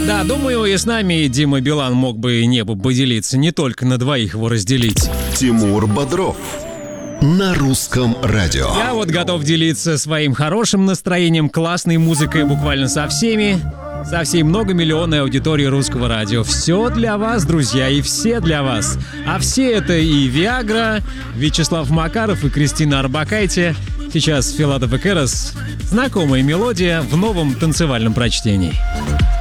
Да, думаю, и с нами Дима Билан мог бы небо поделиться, не только на двоих его разделить. Тимур Бодров на русском радио. Я вот готов делиться своим хорошим настроением, классной музыкой буквально со всеми, со всей многомиллионной аудиторией русского радио. Все для вас, друзья, и все для вас. А все это и Виагра, Вячеслав Макаров и Кристина Орбакайте. Сейчас Филадов и Керос. Знакомая мелодия в новом танцевальном прочтении.